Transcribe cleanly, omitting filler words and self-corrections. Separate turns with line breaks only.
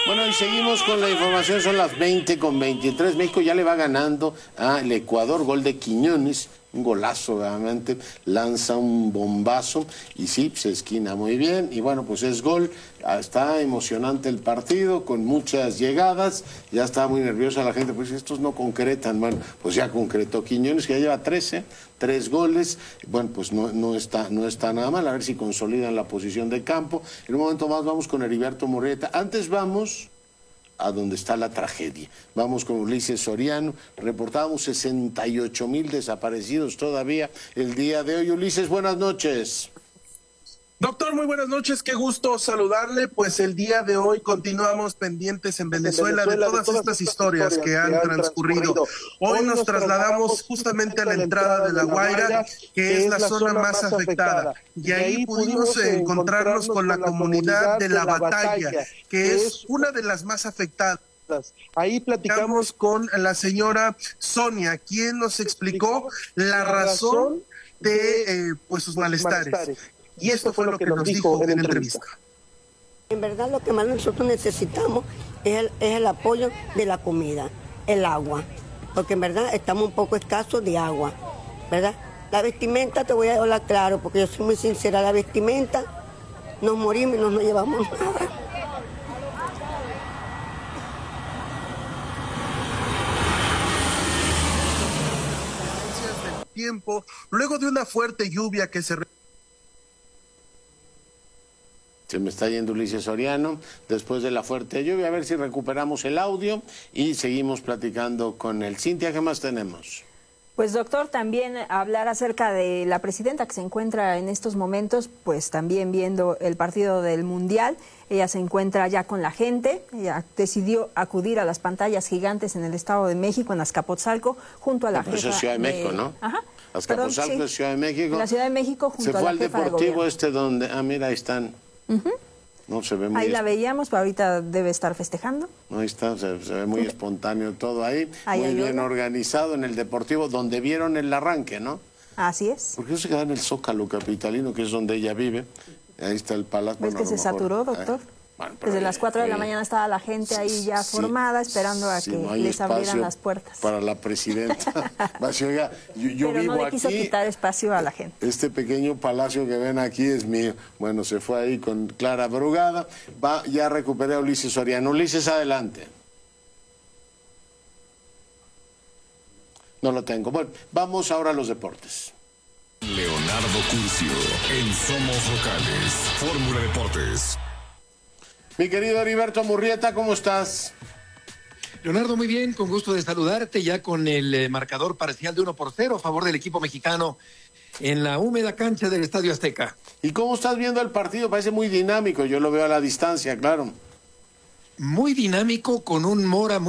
Bueno, y seguimos con la información, son las 20:23. México ya le va ganando al Ecuador, gol de Quiñones, un golazo realmente, lanza un bombazo y sí, se esquina muy bien y bueno, pues es gol. Está emocionante el partido, con muchas llegadas, ya está muy nerviosa la gente, pues estos no concretan. Bueno, pues ya concretó Quiñones, que ya lleva 3 goles, bueno, pues no está nada mal, a ver si consolidan la posición de campo. En un momento más vamos con Heriberto Murrieta. Antes vamos a donde está la tragedia. Vamos con Ulises Soriano. Reportamos 68,000 desaparecidos todavía el día de hoy. Ulises, buenas noches.
Doctor, muy buenas noches, qué gusto saludarle. Pues el día de hoy continuamos pendientes en Venezuela de todas estas historias que han transcurrido. Hoy nos trasladamos justamente a la entrada de La Guaira, que es la zona más afectada, y ahí pudimos encontrarnos con la comunidad de La Batalla, que es una de las más afectadas. Ahí platicamos con la señora Sonia, quien nos explicó la razón de pues sus malestares. Y esto fue lo que nos dijo en entrevista.
En verdad lo que más nosotros necesitamos es el apoyo de la comida, el agua, porque en verdad estamos un poco escasos de agua, ¿verdad? La vestimenta, te voy a hablar claro, porque yo soy muy sincera, la vestimenta, nos morimos y no nos llevamos nada.
Tiempo, luego de una fuerte lluvia que se
me está yendo Ulises Soriano después de la fuerte lluvia. A ver si recuperamos el audio y seguimos platicando con él. Cintia, ¿qué más tenemos?
Pues doctor, también hablar acerca de la presidenta que se encuentra en estos momentos, pues también viendo el partido del Mundial. Ella se encuentra ya con la gente, ella decidió acudir a las pantallas gigantes en el Estado de México, en Azcapotzalco, junto a la jefa.
Eso es Ciudad de México, ¿no?
Ajá.
Azcapotzalco es Ciudad de México.
En la Ciudad de México, junto a la jefa de gobierno.
Se fue al deportivo donde, mira, ahí están. No, se ve muy
ahí la veíamos, pero ahorita debe estar festejando.
Ahí está, se ve muy espontáneo todo ahí, muy bien organizado en el Deportivo, donde vieron el arranque, ¿no?
Así es.
Porque eso se queda en el Zócalo capitalino, que es donde ella vive. Ahí está el palacio.
¿Ves que se saturó, doctor?
Bueno,
desde las 4 de la mañana estaba la gente ahí ya formada, esperando a que les abrieran las puertas.
Para la presidenta. Oiga, yo
pero
vivo
no le quiso
aquí,
quitar espacio a la gente.
Este pequeño palacio que ven aquí es mío. Bueno, se fue ahí con Clara Brugada. Ya recuperé a Ulises Soriano. Ulises, adelante. No lo tengo. Bueno, vamos ahora a los deportes.
Leonardo Curcio, en Somos Locales, Fórmula Deportes.
Mi querido Heriberto Murrieta, ¿cómo estás?
Leonardo, muy bien, con gusto de saludarte, ya con el marcador parcial de 1-0 a favor del equipo mexicano en la húmeda cancha del Estadio Azteca.
¿Y cómo estás viendo el partido? Parece muy dinámico, yo lo veo a la distancia, claro.
Muy dinámico, con un Mora muy